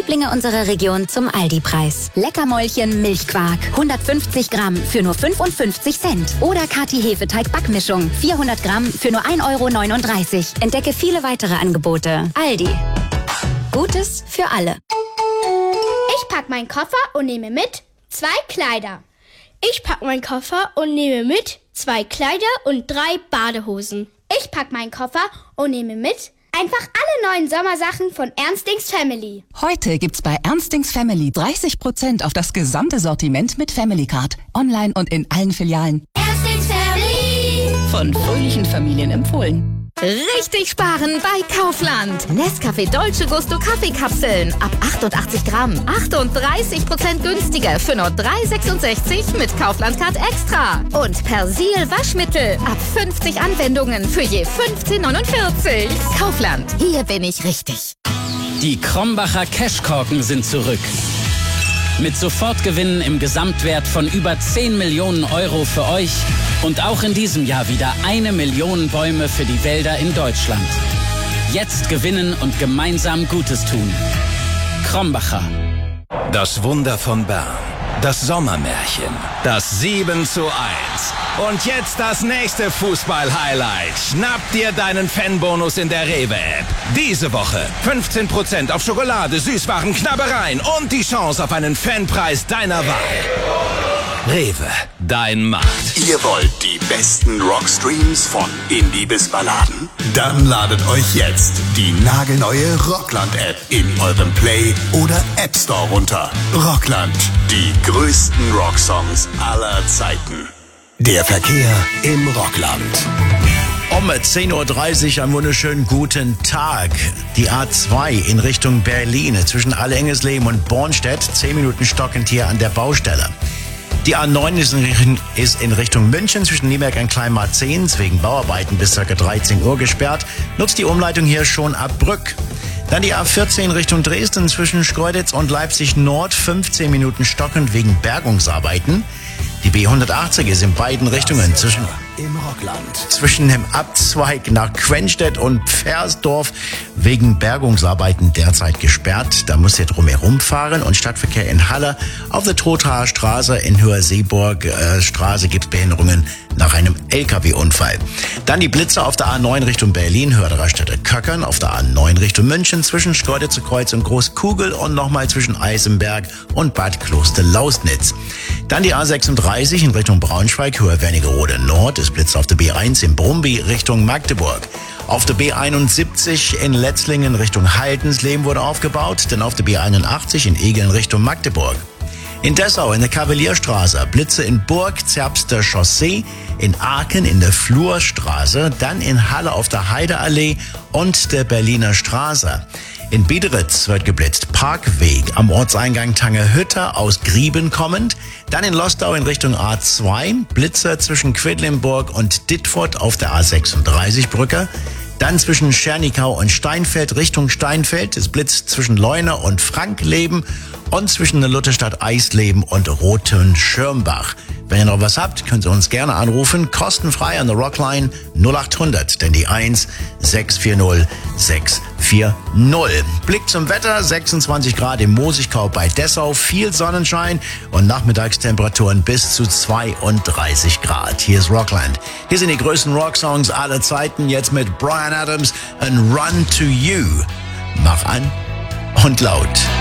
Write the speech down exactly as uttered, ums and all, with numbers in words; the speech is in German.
Lieblinge unserer Region zum Aldi-Preis. Leckermäulchen Milchquark, hundertfünfzig Gramm für nur fünfundfünfzig Cent. Oder Kati Hefeteig-Backmischung, vierhundert Gramm für nur ein Euro neununddreißig. Entdecke viele weitere Angebote. Aldi. Gutes für alle. Ich pack meinen Koffer und nehme mit zwei Kleider. Ich pack meinen Koffer und nehme mit zwei Kleider und drei Badehosen. Ich pack meinen Koffer und nehme mit einfach alle neuen Sommersachen von Ernstings Family. Heute gibt's bei Ernstings Family dreißig Prozent auf das gesamte Sortiment mit Family Card. Online und in allen Filialen. Ernstings Family. Von fröhlichen Familien empfohlen. Richtig sparen bei Kaufland. Nescafé Dolce Gusto Kaffeekapseln ab achtundachtzig Gramm. achtunddreißig Prozent günstiger für nur drei sechsundsechzig mit Kaufland Card Extra. Und Persil Waschmittel ab fünfzig Anwendungen für je fünfzehn neunundvierzig. Kaufland, hier bin ich richtig. Die Krombacher Cashkorken sind zurück. Mit Sofortgewinnen im Gesamtwert von über zehn Millionen Euro für euch und auch in diesem Jahr wieder eine Million Bäume für die Wälder in Deutschland. Jetzt gewinnen und gemeinsam Gutes tun. Krombacher. Das Wunder von Bern. Das Sommermärchen. Das sieben zu eins. Und jetzt das nächste Fußball-Highlight. Schnapp dir deinen Fanbonus in der Rewe-App. Diese Woche fünfzehn Prozent auf Schokolade, Süßwaren, Knabbereien und die Chance auf einen Fanpreis deiner Wahl. Rewe, dein Markt. Ihr wollt die besten Rockstreams von Indie bis Balladen? Dann ladet euch jetzt die nagelneue Rockland-App in eurem Play- oder App Store runter. Rockland, die größten Rocksongs aller Zeiten. Der Verkehr im Rockland. Um zehn Uhr dreißig einen wunderschönen guten Tag. Die A zwei in Richtung Berlin zwischen Allehengesleben und Bornstedt. Zehn Minuten stockend hier an der Baustelle. Die A neun ist in, Richtung, ist in Richtung München zwischen Nieberg und Kleinmarzehns wegen Bauarbeiten bis ca. dreizehn Uhr gesperrt. Nutzt die Umleitung hier schon ab Brück. Dann die A vierzehn Richtung Dresden zwischen Schkeuditz und Leipzig Nord. fünfzehn Minuten stockend wegen Bergungsarbeiten. Die B hundertachtzig ist in beiden Richtungen zwischen, im Rockland. zwischen dem Abzweig nach Quenstedt und Pfersdorf wegen Bergungsarbeiten derzeit gesperrt. Da muss ihr drumherum fahren und Stadtverkehr in Halle. Auf der Trothaer Straße in Höher-Seeburg äh, Straße gibt es Behinderungen nach einem L K W-Unfall. Dann die Blitze auf der A neun Richtung Berlin, Hördererstätte Köckern, auf der A neun Richtung München zwischen Schkeuditzer Kreuz und Großkugel und nochmal zwischen Eisenberg und Bad Kloster-Lausnitz. Dann die A sechsunddreißig in Richtung Braunschweig, Höher Wernigerode Nord, ist Blitz auf der B eins in Brumby Richtung Magdeburg. Auf der B einundsiebzig in Letzlingen Richtung Haldensleben wurde aufgebaut, denn auf der B einundachtzig in Egeln Richtung Magdeburg. In Dessau in der Kavalierstraße, Blitze in Burg, Zerbster Chaussee, in Aachen in der Flurstraße, dann in Halle auf der Heideallee und der Berliner Straße. In Biederitz wird geblitzt, Parkweg am Ortseingang Tangerhütte aus Grieben kommend, dann in Lostau in Richtung A zwei, Blitzer zwischen Quedlinburg und Dittfurt auf der A sechsunddreißig Brücke, dann zwischen Schernikau und Steinfeld Richtung Steinfeld, es blitzt zwischen Leuna und Frankleben und zwischen der Lutherstadt Eisleben und Roten Schirmbach. Wenn ihr noch was habt, könnt ihr uns gerne anrufen, kostenfrei an der Rockline null acht hundert, denn die eins sechs vier null sechs vier null. Blick zum Wetter, sechsundzwanzig Grad im Mosigkau bei Dessau, viel Sonnenschein und Nachmittagstemperaturen bis zu zweiunddreißig Grad. Hier ist Rockland. Hier sind die größten Rocksongs aller Zeiten, jetzt mit Bryan Adams and Run to You. Mach an und laut.